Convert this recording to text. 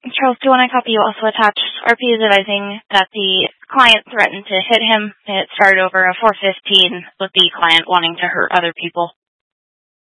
Charles, do you want to copy? You also attached RP is advising that the client threatened to hit him. It started over a 415 with the client wanting to hurt other people.